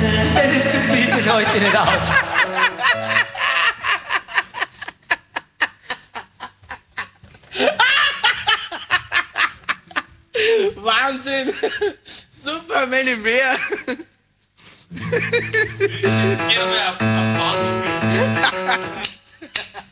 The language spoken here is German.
Das ist zu viel bis heute nicht aus. Wahnsinn! Superman im Meer! Jetzt geht er mal auf Bahn spielen.